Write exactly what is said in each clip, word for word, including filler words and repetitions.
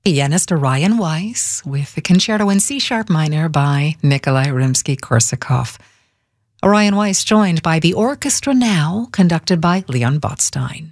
Pianist Orion Weiss with the Concerto in C-sharp minor by Nikolai Rimsky-Korsakov. Orion Weiss joined by the orchestra now, conducted by Leon Botstein.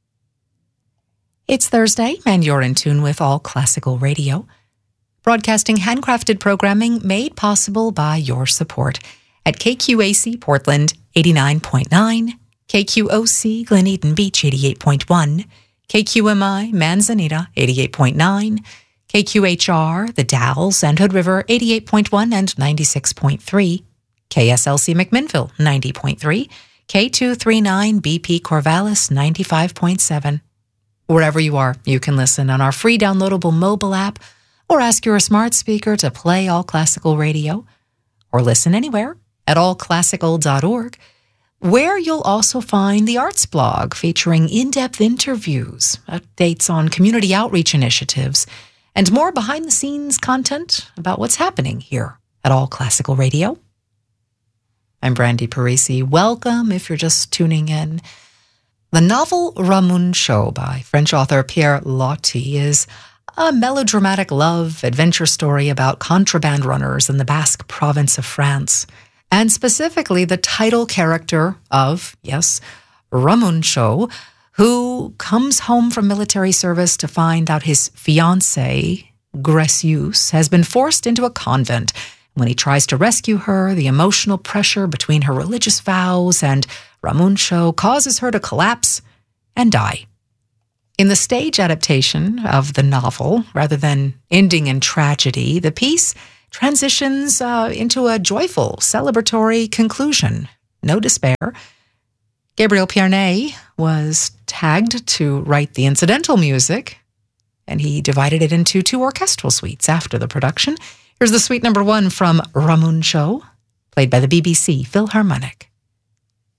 It's Thursday, and you're in tune with All Classical Radio, broadcasting handcrafted programming made possible by your support at K Q A C Portland eighty-nine point nine, K Q O C Glen Eden Beach eighty-eight point one, K Q M I Manzanita eighty-eight point nine, K Q H R The Dalles and Hood River eighty-eight point one and ninety-six point three, K S L C McMinnville ninety point three, K two thirty-nine B P Corvallis ninety-five point seven. Wherever you are, you can listen on our free downloadable mobile app or ask your smart speaker to play All Classical Radio, or listen anywhere at all classical dot org, where you'll also find the Arts blog featuring in-depth interviews, updates on community outreach initiatives, and more behind-the-scenes content about what's happening here at All Classical Radio. I'm Brandy Parisi. Welcome if you're just tuning in. The novel Ramun Show by French author Pierre Loti is a melodramatic love adventure story about contraband runners in the Basque province of France, and specifically the title character of, yes, Ramun Show, who comes home from military service to find out his fiancée, Gracieuse, has been forced into a convent. When he tries to rescue her, the emotional pressure between her religious vows and Ramun Show causes her to collapse and die. In the stage adaptation of the novel, rather than ending in tragedy, the piece transitions uh, into a joyful, celebratory conclusion. No despair. Gabriel Pierney was tagged to write the incidental music, and he divided it into two orchestral suites after the production. Here's the suite number one from Ramun Show, played by the B B C Philharmonic.